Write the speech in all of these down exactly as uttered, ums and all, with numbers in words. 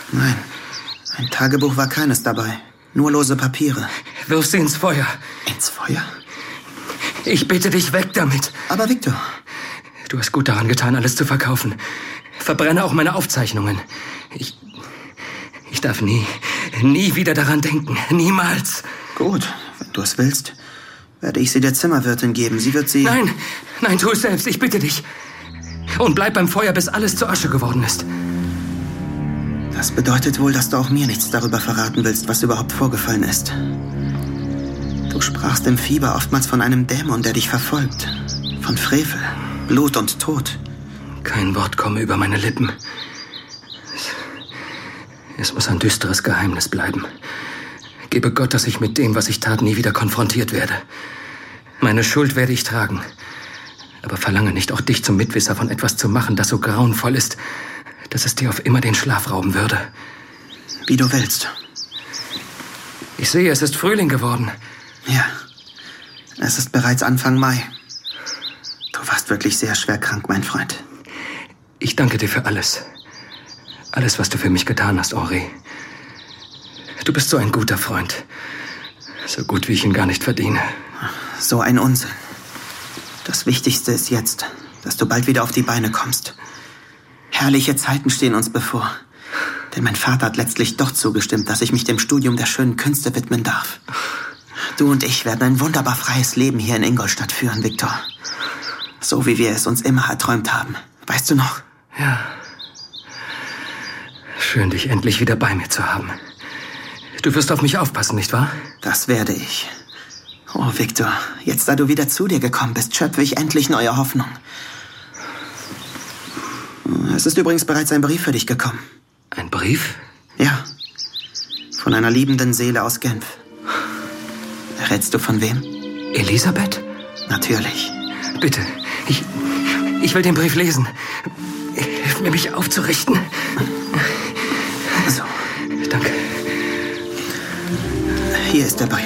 Nein, ein Tagebuch war keines dabei. Nur lose Papiere. Wirf sie ins Feuer. Ins Feuer? Ich bitte dich, weg damit. Aber Victor... Du hast gut daran getan, alles zu verkaufen. Verbrenne auch meine Aufzeichnungen. Ich... Ich darf nie, nie wieder daran denken. Niemals. Gut, wenn du es willst, werde ich sie der Zimmerwirtin geben. Sie wird sie... Nein, nein, tu es selbst. Ich bitte dich. Und bleib beim Feuer, bis alles zu Asche geworden ist. Das bedeutet wohl, dass du auch mir nichts darüber verraten willst, was überhaupt vorgefallen ist. Du sprachst im Fieber oftmals von einem Dämon, der dich verfolgt. Von Frevel, Blut und Tod. Kein Wort komme über meine Lippen. Es, es muss ein düsteres Geheimnis bleiben. Gebe Gott, dass ich mit dem, was ich tat, nie wieder konfrontiert werde. Meine Schuld werde ich tragen. Aber verlange nicht, auch dich zum Mitwisser von etwas zu machen, das so grauenvoll ist, dass es dir auf immer den Schlaf rauben würde. Wie du willst. Ich sehe, es ist Frühling geworden. Ja, es ist bereits Anfang Mai. Du warst wirklich sehr schwer krank, mein Freund. Ich danke dir für alles. Alles, was du für mich getan hast, Henri. Du bist so ein guter Freund. So gut, wie ich ihn gar nicht verdiene. So ein Unsinn. Das Wichtigste ist jetzt, dass du bald wieder auf die Beine kommst. Herrliche Zeiten stehen uns bevor. Denn mein Vater hat letztlich doch zugestimmt, dass ich mich dem Studium der schönen Künste widmen darf. Du und ich werden ein wunderbar freies Leben hier in Ingolstadt führen, Victor. So wie wir es uns immer erträumt haben. Weißt du noch? Ja. Schön, dich endlich wieder bei mir zu haben. Du wirst auf mich aufpassen, nicht wahr? Das werde ich. Oh, Victor, jetzt da du wieder zu dir gekommen bist, schöpfe ich endlich neue Hoffnung. Es ist übrigens bereits ein Brief für dich gekommen. Ein Brief? Ja. Von einer liebenden Seele aus Genf. Errätst du von wem? Elisabeth? Natürlich. Bitte, ich, ich will den Brief lesen. Hilf mir, mich aufzurichten. So. Danke. Hier ist der Brief.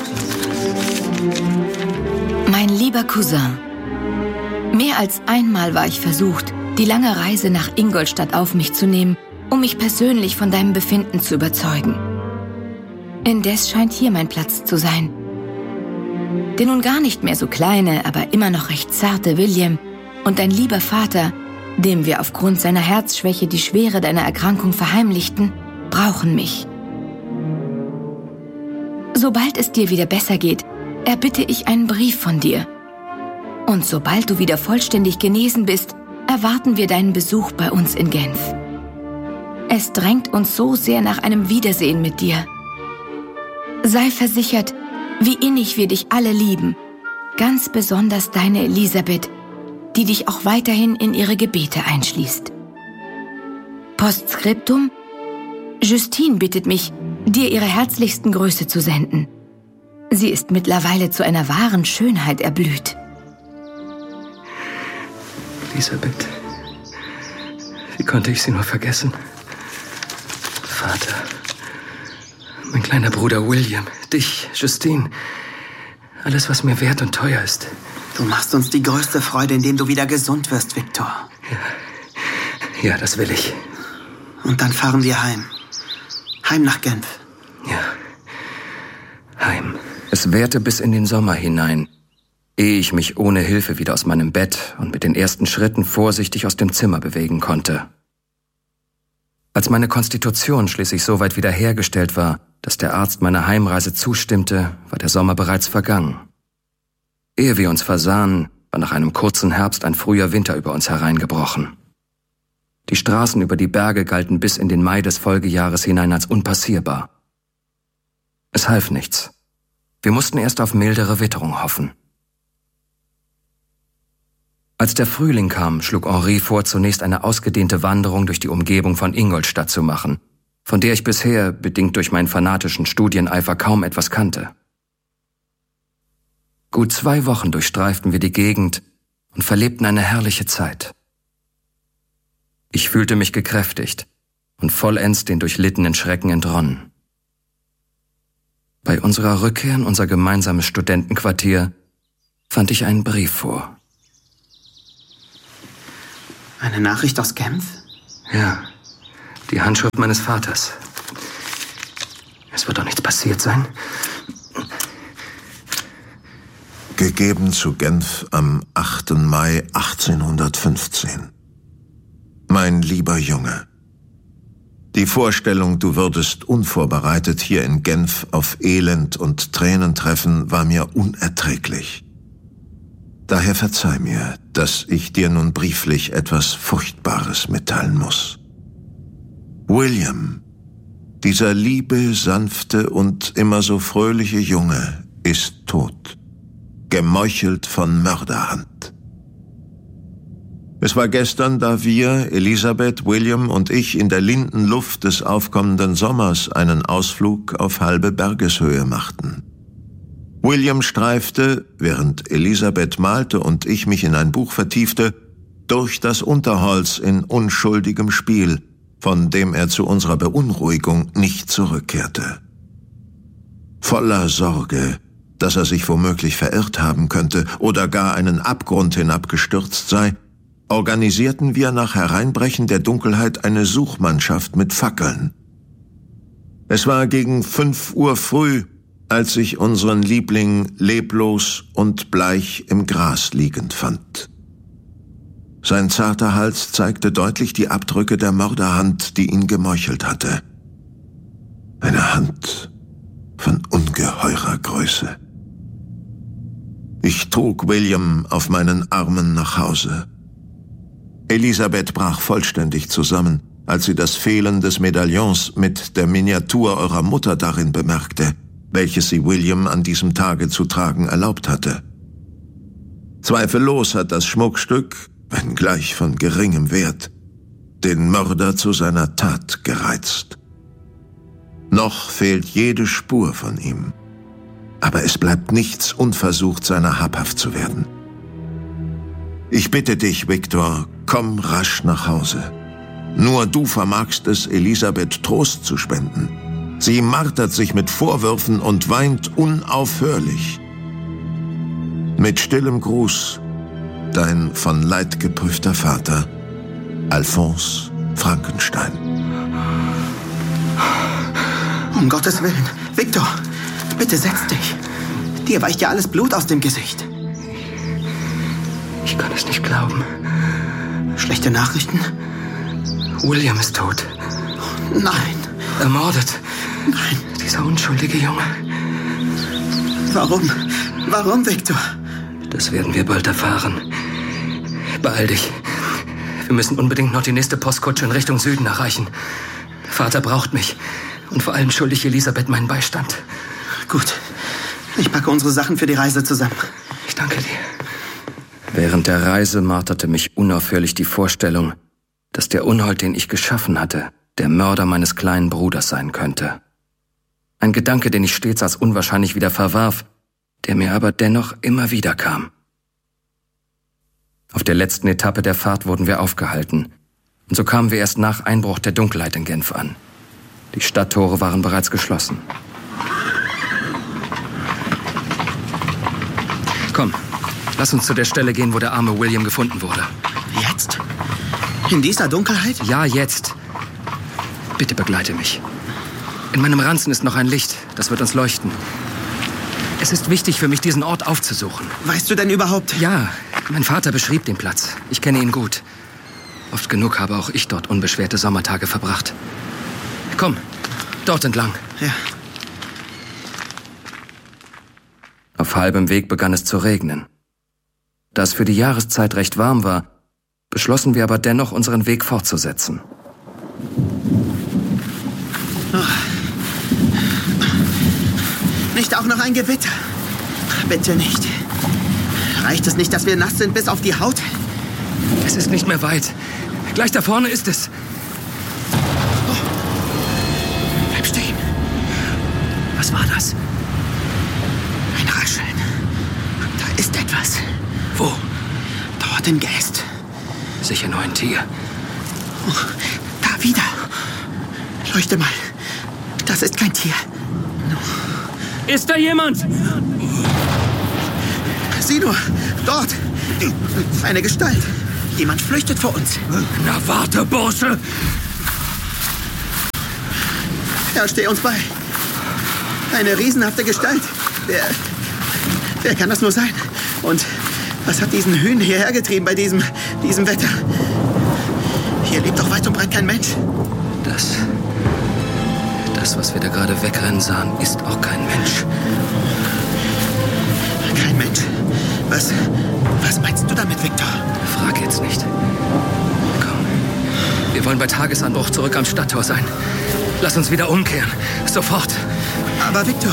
Mein lieber Cousin, mehr als einmal war ich versucht, die lange Reise nach Ingolstadt auf mich zu nehmen, um mich persönlich von deinem Befinden zu überzeugen. Indes scheint hier mein Platz zu sein. Der nun gar nicht mehr so kleine, aber immer noch recht zarte William und dein lieber Vater, dem wir aufgrund seiner Herzschwäche die Schwere deiner Erkrankung verheimlichten, brauchen mich. Sobald es dir wieder besser geht, erbitte ich einen Brief von dir. Und sobald du wieder vollständig genesen bist, erwarten wir deinen Besuch bei uns in Genf. Es drängt uns so sehr nach einem Wiedersehen mit dir. Sei versichert, wie innig wir dich alle lieben, ganz besonders deine Elisabeth, die dich auch weiterhin in ihre Gebete einschließt. Postskriptum: Justine bittet mich, dir ihre herzlichsten Grüße zu senden. Sie ist mittlerweile zu einer wahren Schönheit erblüht. Elisabeth, wie konnte ich sie nur vergessen? Vater, mein kleiner Bruder William, dich, Justine, alles, was mir wert und teuer ist. Du machst uns die größte Freude, indem du wieder gesund wirst, Victor. Ja, ja, das will ich. Und dann fahren wir heim. Heim nach Genf. Ja, heim. Es währte bis in den Sommer hinein, ehe ich mich ohne Hilfe wieder aus meinem Bett und mit den ersten Schritten vorsichtig aus dem Zimmer bewegen konnte. Als meine Konstitution schließlich so weit wiederhergestellt war, dass der Arzt meiner Heimreise zustimmte, war der Sommer bereits vergangen. Ehe wir uns versahen, war nach einem kurzen Herbst ein früher Winter über uns hereingebrochen. Die Straßen über die Berge galten bis in den Mai des Folgejahres hinein als unpassierbar. Es half nichts. Wir mussten erst auf mildere Witterung hoffen. Als der Frühling kam, schlug Henri vor, zunächst eine ausgedehnte Wanderung durch die Umgebung von Ingolstadt zu machen, von der ich bisher, bedingt durch meinen fanatischen Studieneifer, kaum etwas kannte. Gut zwei Wochen durchstreiften wir die Gegend und verlebten eine herrliche Zeit. Ich fühlte mich gekräftigt und vollends den durchlittenen Schrecken entronnen. Bei unserer Rückkehr in unser gemeinsames Studentenquartier fand ich einen Brief vor. Eine Nachricht aus Genf? Ja, Die Handschrift meines Vaters. Es wird doch nichts passiert sein. Gegeben zu Genf am achten Mai achtzehnhundertfünfzehn. Mein lieber Junge, die Vorstellung, du würdest unvorbereitet hier in Genf auf Elend und Tränen treffen, war mir unerträglich. Daher verzeih mir, dass ich dir nun brieflich etwas Furchtbares mitteilen muss. William, dieser liebe, sanfte und immer so fröhliche Junge, ist tot. Gemeuchelt von Mörderhand. Es war gestern, da wir, Elisabeth, William und ich, in der linden Luft des aufkommenden Sommers einen Ausflug auf halbe Bergeshöhe machten. William streifte, während Elisabeth malte und ich mich in ein Buch vertiefte, durch das Unterholz in unschuldigem Spiel, von dem er zu unserer Beunruhigung nicht zurückkehrte. Voller Sorge, dass er sich womöglich verirrt haben könnte oder gar einen Abgrund hinabgestürzt sei, organisierten wir nach Hereinbrechen der Dunkelheit eine Suchmannschaft mit Fackeln. Es war gegen fünf Uhr früh, als ich unseren Liebling leblos und bleich im Gras liegend fand. Sein zarter Hals zeigte deutlich die Abdrücke der Mörderhand, die ihn gemeuchelt hatte. Eine Hand von ungeheurer Größe. Ich trug William auf meinen Armen nach Hause. Elisabeth brach vollständig zusammen, als sie das Fehlen des Medaillons mit der Miniatur eurer Mutter darin bemerkte, welches sie William an diesem Tage zu tragen erlaubt hatte. Zweifellos hat das Schmuckstück, wenngleich von geringem Wert, den Mörder zu seiner Tat gereizt. Noch fehlt jede Spur von ihm. Aber es bleibt nichts unversucht, seiner habhaft zu werden. Ich bitte dich, Victor, komm rasch nach Hause. Nur du vermagst es, Elisabeth Trost zu spenden. Sie martert sich mit Vorwürfen und weint unaufhörlich. Mit stillem Gruß, dein von Leid geprüfter Vater, Alphonse Frankenstein. Um Gottes Willen, Victor, bitte setz dich. Dir weicht ja alles Blut aus dem Gesicht. Ich kann es nicht glauben. Schlechte Nachrichten? William ist tot. Nein. Ermordet. Nein. Dieser unschuldige Junge. Warum? Warum, Victor? Das werden wir bald erfahren. Beeil dich. Wir müssen unbedingt noch die nächste Postkutsche in Richtung Süden erreichen. Vater braucht mich. Und vor allem schuldig Elisabeth meinen Beistand. Gut. Ich packe unsere Sachen für die Reise zusammen. Ich danke dir. Während der Reise marterte mich unaufhörlich die Vorstellung, dass der Unhold, den ich geschaffen hatte, der Mörder meines kleinen Bruders sein könnte. Ein Gedanke, den ich stets als unwahrscheinlich wieder verwarf, der mir aber dennoch immer wieder kam. Auf der letzten Etappe der Fahrt wurden wir aufgehalten. Und so kamen wir erst nach Einbruch der Dunkelheit in Genf an. Die Stadttore waren bereits geschlossen. Komm, lass uns zu der Stelle gehen, wo der arme William gefunden wurde. Jetzt? In dieser Dunkelheit? Ja, jetzt. Bitte begleite mich. In meinem Ranzen ist noch ein Licht, das wird uns leuchten. Es ist wichtig für mich, diesen Ort aufzusuchen. Weißt du denn überhaupt? Ja, mein Vater beschrieb den Platz. Ich kenne ihn gut. Oft genug habe auch ich dort unbeschwerte Sommertage verbracht. Komm, dort entlang. Ja. Auf halbem Weg begann es zu regnen. Da es für die Jahreszeit recht warm war, beschlossen wir aber dennoch, unseren Weg fortzusetzen. Oh. Nicht auch noch ein Gewitter? Bitte nicht. Reicht es nicht, dass wir nass sind bis auf die Haut? Es ist nicht mehr weit. Gleich da vorne ist es. Oh. Bleib stehen. Was war das? Ein Rascheln. Da ist etwas. Wo? Dort im Geäst. Sicher nur ein Tier. Oh, da wieder. Leuchte mal. Das ist kein Tier. Ist da jemand? Sieh nur, dort. Eine Gestalt. Jemand flüchtet vor uns. Na warte, Bursche. Ja, steh uns bei. Eine riesenhafte Gestalt. Wer, wer kann das nur sein? Und was hat diesen Hühn hierher getrieben bei diesem, diesem Wetter? Hier lebt doch weit und breit kein Mensch. Das, das, was wir da gerade wegrennen sahen, ist auch kein Mensch. Kein Mensch? Was, was meinst du damit, Victor? Frag jetzt nicht. Komm, wir wollen bei Tagesanbruch zurück am Stadttor sein. Lass uns wieder umkehren. Sofort. Aber Victor...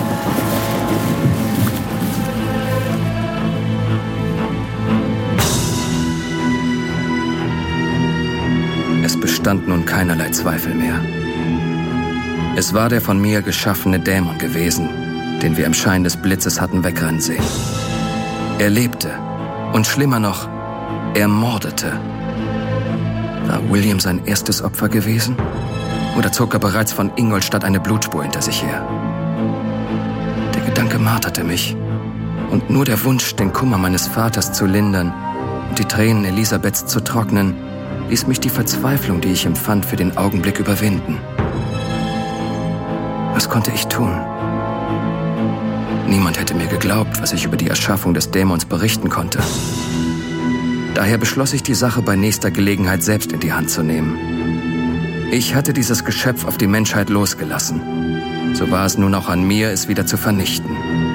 Es bestand nun keinerlei Zweifel mehr. Es war der von mir geschaffene Dämon gewesen, den wir im Schein des Blitzes hatten wegrennen sehen. Er lebte und schlimmer noch, er mordete. War William sein erstes Opfer gewesen? Oder zog er bereits von Ingolstadt eine Blutspur hinter sich her? Der Gedanke marterte mich. Und nur der Wunsch, den Kummer meines Vaters zu lindern und die Tränen Elisabeths zu trocknen, ließ mich die Verzweiflung, die ich empfand, für den Augenblick überwinden. Was konnte ich tun? Niemand hätte mir geglaubt, was ich über die Erschaffung des Dämons berichten konnte. Daher beschloss ich, die Sache bei nächster Gelegenheit selbst in die Hand zu nehmen. Ich hatte dieses Geschöpf auf die Menschheit losgelassen. So war es nun auch an mir, es wieder zu vernichten.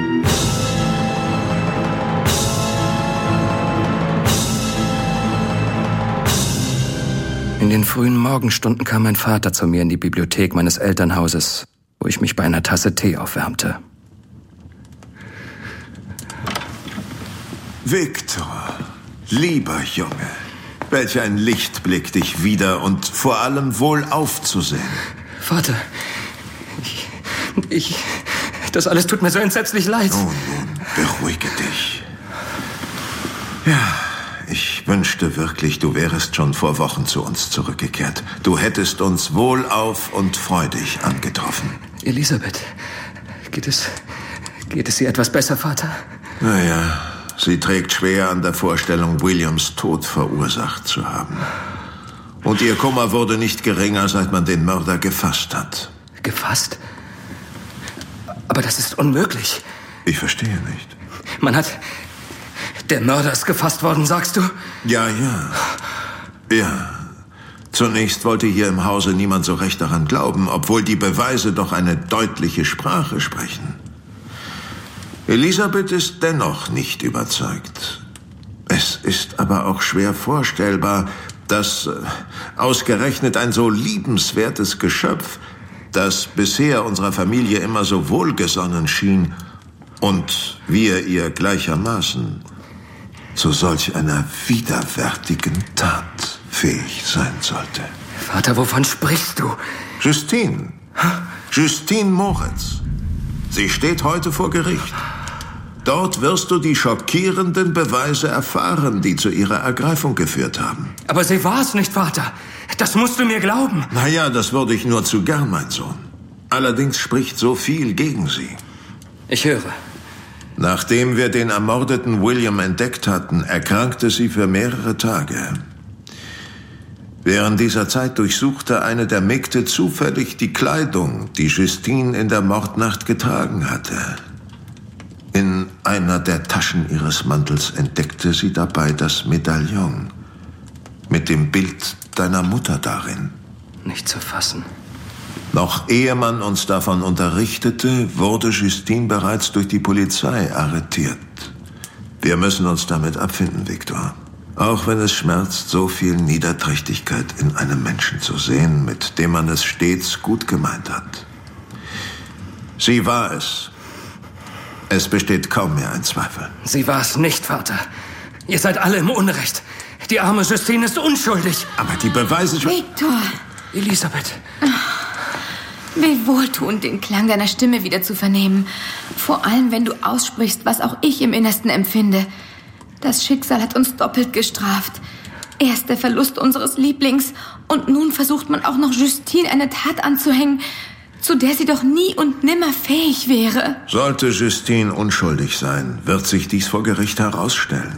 In den frühen Morgenstunden kam mein Vater zu mir in die Bibliothek meines Elternhauses, wo ich mich bei einer Tasse Tee aufwärmte. Victor, lieber Junge, welch ein Lichtblick, dich wieder und vor allem wohlauf zu sehen. Vater, ich, ich, das alles tut mir so entsetzlich leid. Nun, nun, beruhige dich. Ja, ich wünschte wirklich, du wärest schon vor Wochen zu uns zurückgekehrt. Du hättest uns wohlauf und freudig angetroffen. Elisabeth, geht es, geht es ihr etwas besser, Vater? Naja, sie trägt schwer an der Vorstellung, Williams Tod verursacht zu haben. Und ihr Kummer wurde nicht geringer, seit man den Mörder gefasst hat. Gefasst? Aber das ist unmöglich. Ich verstehe nicht. Man hat... Der Mörder ist gefasst worden, sagst du? Ja, ja. Ja. Zunächst wollte hier im Hause niemand so recht daran glauben, obwohl die Beweise doch eine deutliche Sprache sprechen. Elisabeth ist dennoch nicht überzeugt. Es ist aber auch schwer vorstellbar, dass äh, ausgerechnet ein so liebenswertes Geschöpf, das bisher unserer Familie immer so wohlgesonnen schien, und wir ihr gleichermaßen, zu solch einer widerwärtigen Tat fähig sein sollte. Vater, wovon sprichst du? Justine. Justine Moritz. Sie steht heute vor Gericht. Dort wirst du die schockierenden Beweise erfahren, die zu ihrer Ergreifung geführt haben. Aber sie war es nicht, Vater. Das musst du mir glauben. Na ja, das würde ich nur zu gern, mein Sohn. Allerdings spricht so viel gegen sie. Ich höre. Nachdem wir den ermordeten William entdeckt hatten, erkrankte sie für mehrere Tage. Während dieser Zeit durchsuchte eine der Mägde zufällig die Kleidung, die Justine in der Mordnacht getragen hatte. In einer der Taschen ihres Mantels entdeckte sie dabei das Medaillon mit dem Bild deiner Mutter darin. Nicht zu fassen. Noch ehe man uns davon unterrichtete, wurde Justine bereits durch die Polizei arretiert. Wir müssen uns damit abfinden, Victor. Auch wenn es schmerzt, so viel Niederträchtigkeit in einem Menschen zu sehen, mit dem man es stets gut gemeint hat. Sie war es. Es besteht kaum mehr ein Zweifel. Sie war es nicht, Vater. Ihr seid alle im Unrecht. Die arme Justine ist unschuldig. Aber die Beweise... Victor! Elisabeth... Wie wohltuend, den Klang deiner Stimme wieder zu vernehmen. Vor allem, wenn du aussprichst, was auch ich im Innersten empfinde. Das Schicksal hat uns doppelt gestraft. Erst der Verlust unseres Lieblings und nun versucht man auch noch Justine eine Tat anzuhängen, zu der sie doch nie und nimmer fähig wäre. Sollte Justine unschuldig sein, wird sich dies vor Gericht herausstellen.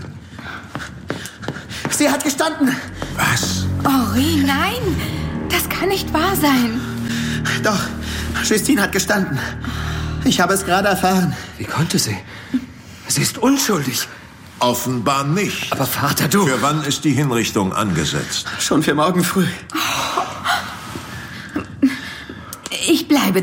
Sie hat gestanden. Was? Henri, nein, das kann nicht wahr sein. Doch, Justine hat gestanden. Ich habe es gerade erfahren. Wie konnte sie? Sie ist unschuldig. Offenbar nicht. Aber Vater, du... Für wann ist die Hinrichtung angesetzt? Schon für morgen früh. Ich bleibe